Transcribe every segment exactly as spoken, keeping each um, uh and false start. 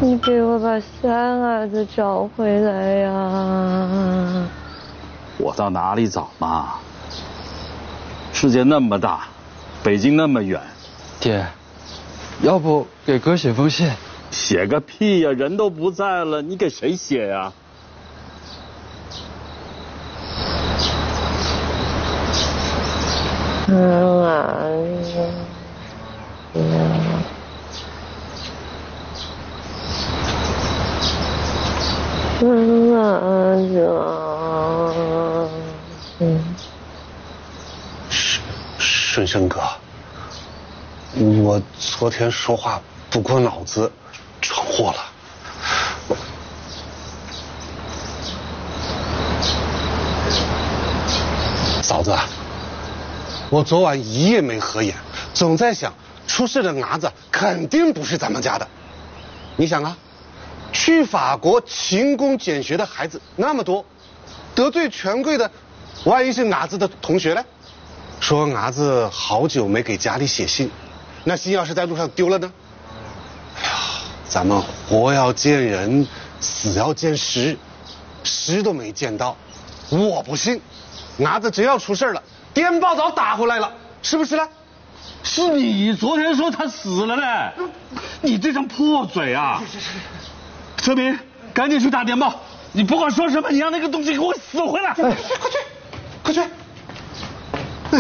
你给我把三儿子找回来呀！ 我到哪里找嘛？世界那么大，北京那么远。 爹，要不给哥写封信？ 写个屁呀！人都不在了，你给谁写呀？ 三儿子。三儿子。嗯。 顺生哥，我昨天说话不过脑子，闯祸了。嫂子，我昨晚一夜没合眼，总在想，出事的伢子肯定不是咱们家的。你想啊，去法国勤工俭学的孩子那么多，得罪权贵的，万一是伢子的同学呢？说伢子好久没给家里写信，那信要是在路上丢了呢？哎呀，咱们活要见人，死要见尸，尸都没见到，我不信，伢子真要出事了，电报早打回来了，是不是呢？ 是你昨天说他死了嘞，你这张破嘴啊！泽民，赶紧去打电报，你不管说什么，你让那个东西给我死回来！ 快去，快去！哎，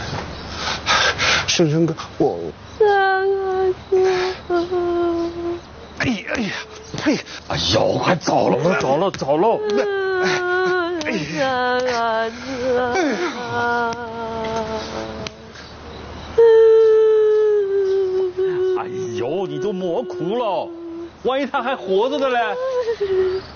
顺生哥，我三儿子。 哎呀哎呀，呸！ 哎呦，快走了，走了，走了！ 三儿子。 哎呦，你都磨哭了，万一他还活着的嘞！